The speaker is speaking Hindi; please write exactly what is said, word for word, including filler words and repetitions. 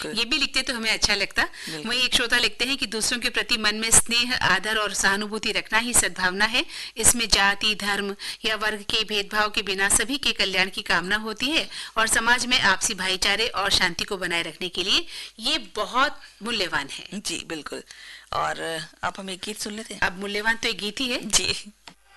ये भी लिखते तो हमें अच्छा लगता। वही एक श्रोता लिखते हैं कि दूसरों के प्रति मन में स्नेह, आदर और सहानुभूति रखना ही सद्भावना है। इसमें जाति, धर्म या वर्ग के भेदभाव के बिना सभी के कल्याण की कामना होती है और समाज में आपसी भाईचारे और शांति को बनाए रखने के लिए ये बहुत मूल्यवान है। जी बिल्कुल। और आप हम एक गीत सुन लेते हैं। अब मूल्यवान तो एक गीत ही है जी।